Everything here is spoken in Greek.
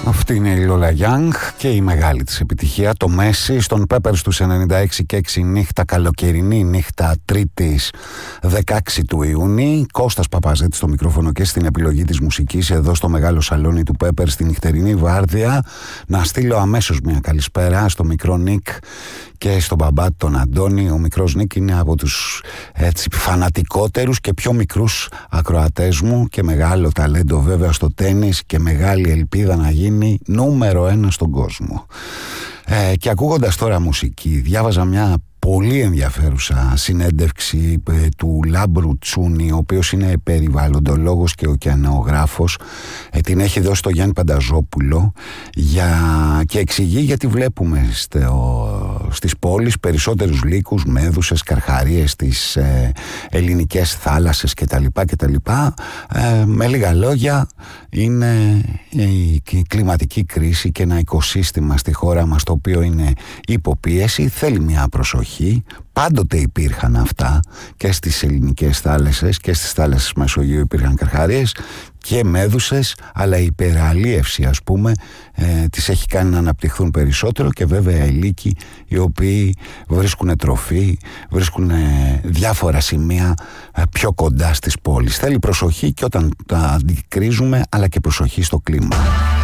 Αυτή είναι η Lola Young και η μεγάλη της επιτυχία, το Messi, στον Peppers του 96 και 6 νύχτα, καλοκαιρινή νύχτα, Τρίτης 16 του Ιούνιου. Κώστας Παπαζέτης στο μικρόφωνο και στην επιλογή της μουσικής εδώ στο μεγάλο σαλόνι του Peppers στην νυχτερινή βάρδια. Να στείλω αμέσως μια καλησπέρα στο μικρό Νίκ και στον μπαμπά τον Αντώνη. Ο μικρός Νίκ είναι από τους έτσι φανατικότερους και πιο μικρούς ακροατές μου και μεγάλο ταλέντο βέβαια στο τένις και μεγάλη ελπίδα να γίνει νούμερο 1 στον κόσμο. Και ακούγοντας τώρα μουσική, διάβαζα μια πολύ ενδιαφέρουσα συνέντευξη του Λάμπρου Τσούνη, ο οποίος είναι περιβαλλοντολόγος και ωκεανογράφος. Την έχει δώσει στο Γιάννη Πανταζόπουλο και εξηγεί γιατί βλέπουμε στις πόλεις περισσότερους λύκους, μέδουσες, καρχαρίες στις ελληνικές θάλασσες κτλ. Με λίγα λόγια, είναι η κλιματική κρίση και ένα οικοσύστημα στη χώρα μας το οποίο είναι υποπίεση, θέλει μια προσοχή. Πάντοτε υπήρχαν αυτά και στις ελληνικές θάλασσες και στις θάλασσες Μεσογείου υπήρχαν καρχαρίες και μέδουσες, αλλά η υπεραλίευση ας πούμε τις έχει κάνει να αναπτυχθούν περισσότερο και βέβαια οι λύκοι οι οποίοι βρίσκουν τροφή, βρίσκουν διάφορα σημεία πιο κοντά στις πόλεις. Θέλει προσοχή και όταν τα αντικρίζουμε, αλλά και προσοχή στο κλίμα.